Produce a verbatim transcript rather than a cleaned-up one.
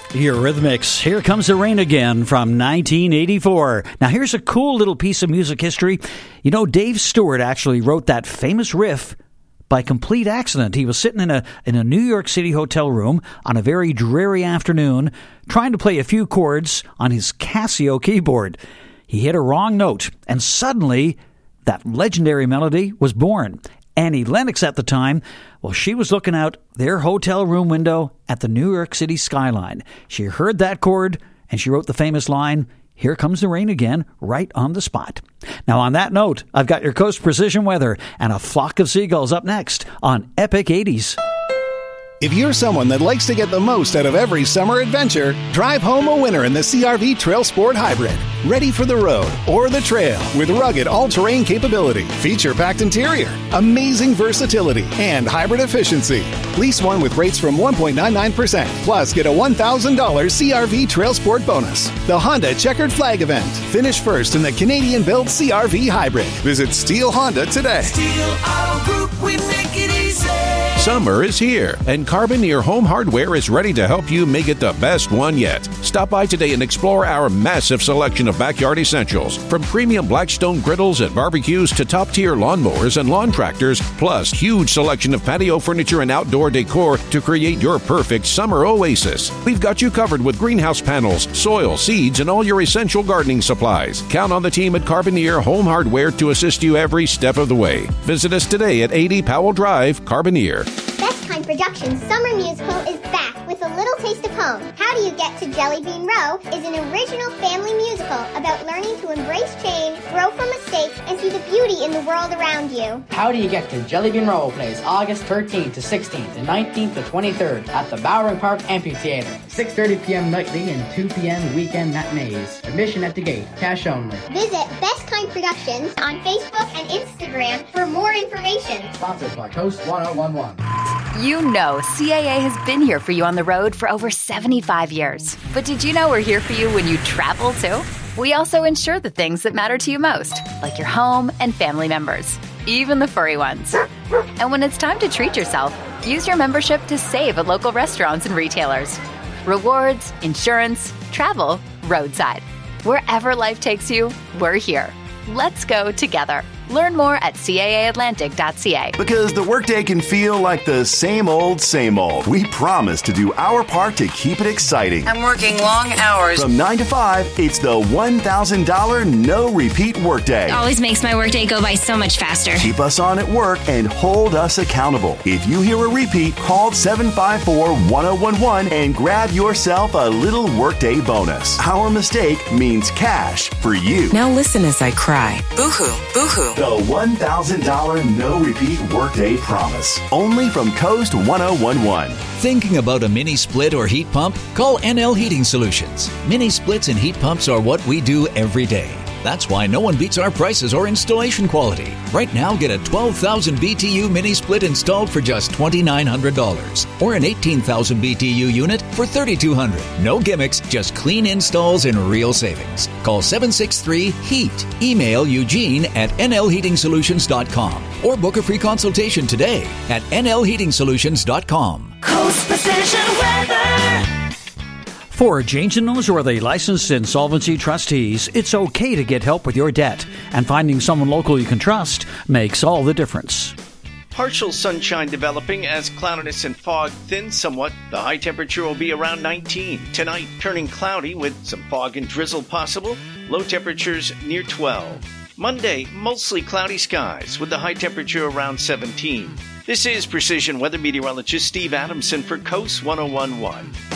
Eurythmics, Here Comes the Rain Again from nineteen eighty-four. Now here's a cool little piece of music history. You know, Dave Stewart actually wrote that famous riff by complete accident. He was sitting in a in a New York City hotel room on a very dreary afternoon trying to play a few chords on his Casio keyboard. He hit a wrong note, and suddenly that legendary melody was born. Annie Lennox at the time, well, she was looking out their hotel room window at the New York City skyline. She heard that chord, and she wrote the famous line, "Here Comes the Rain Again," right on the spot. Now, on that note, I've got your Coast Precision weather and a flock of seagulls up next on Epic eighties. If you're someone that likes to get the most out of every summer adventure, drive home a winner in the C R V Trail Sport Hybrid. Ready for the road or the trail with rugged all-terrain capability, feature-packed interior, amazing versatility, and hybrid efficiency. Lease one with rates from one point nine nine percent, plus get a one thousand dollars C R V Trail Sport bonus. The Honda Checkered Flag event. Finish first in the Canadian-built C R V Hybrid. Visit Steele Honda today. Steele Auto Group, we make it easy. Summer is here, and Carboneer Home Hardware is ready to help you make it the best one yet. Stop by today and explore our massive selection of backyard essentials, from premium Blackstone griddles and barbecues to top-tier lawnmowers and lawn tractors, plus huge selection of patio furniture and outdoor decor to create your perfect summer oasis. We've got you covered with greenhouse panels, soil, seeds, and all your essential gardening supplies. Count on the team at Carboneer Home Hardware to assist you every step of the way. Visit us today at eighty Powell Drive, Carboneer. Best Kind Productions Summer Musical is back with a little taste of home. How Do You Get to Jelly Bean Row is an original family musical about learning to embrace change, grow from mistakes, and see the beauty in the world around you. How Do You Get to Jelly Bean Row plays August thirteenth to sixteenth and nineteenth to twenty-third at the Bowering Park Amphitheater. six thirty p.m. nightly and two p.m. weekend matinees. Admission at the gate. Cash only. Visit Best Kind Productions on Facebook and Instagram for more information. Sponsored by Coast ten eleven. You know C A A has been here for you on the road for over seventy-five years. But did you know we're here for you when you travel, too? We also insure the things that matter to you most, like your home and family members, even the furry ones. And when it's time to treat yourself, use your membership to save at local restaurants and retailers. Rewards, insurance, travel, roadside. Wherever life takes you, we're here. Let's go together. Learn more at C A A Atlantic dot C A. Because the workday can feel like the same old, same old. We promise to do our part to keep it exciting. I'm working long hours. From nine to five, it's the one thousand dollars no-repeat workday. Always makes my workday go by so much faster. Keep us on at work and hold us accountable. If you hear a repeat, call seven five four, one zero one one and grab yourself a little workday bonus. Our mistake means cash for you. Now listen as I cry. Boo-hoo, boo-hoo. The one thousand dollars no-repeat workday promise. Only from Coast ten eleven. Thinking about a mini split or heat pump? Call N L Heating Solutions. Mini splits and heat pumps are what we do every day. That's why no one beats our prices or installation quality. Right now, get a twelve thousand B T U mini split installed for just two thousand nine hundred dollars or an eighteen thousand B T U unit for three thousand two hundred dollars. No gimmicks, just clean installs and real savings. Call seven six three HEAT. Email Eugene at N L heating solutions dot com or book a free consultation today at N L heating solutions dot com. Coast Precision Weather. For Jane's and or the licensed insolvency trustees, it's okay to get help with your debt, and finding someone local you can trust makes all the difference. Partial sunshine developing as cloudiness and fog thin somewhat. The high temperature will be around nineteen. Tonight, turning cloudy with some fog and drizzle possible. Low temperatures near twelve. Monday, mostly cloudy skies with the high temperature around seventeen. This is Precision Weather Meteorologist Steve Adamson for Coast ten eleven.